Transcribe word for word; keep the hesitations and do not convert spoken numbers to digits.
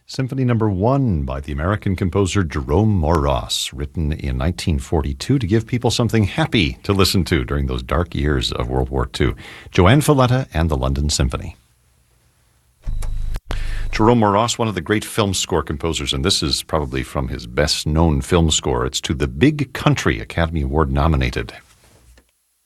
Symphony Number One by the American composer Jerome Moross, written in nineteen forty-two to give people something happy to listen to during those dark years of World War Two. Joanne Falletta and the London Symphony. Jerome Moross, one of the great film score composers, and this is probably from his best-known film score. It's to The Big Country, Academy Award nominated